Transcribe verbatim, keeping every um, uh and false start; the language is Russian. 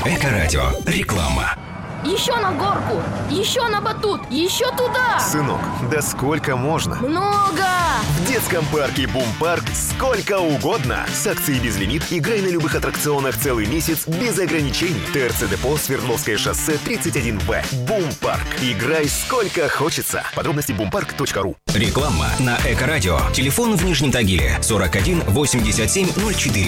Эко-радио. Реклама. Еще на горку, еще на батут, еще туда. Сынок, да сколько можно? Много. В детском парке Бум-парк сколько угодно. С акцией «Безлимит» играй на любых аттракционах целый месяц без ограничений. ТРЦ Депо, Свердловское шоссе, тридцать один Б. Бум-парк. Играй сколько хочется. Подробности бумпарк точка ру. Реклама на Эко-радио. Телефон в Нижнем Тагиле сорок один восемьдесят семь ноль четыре.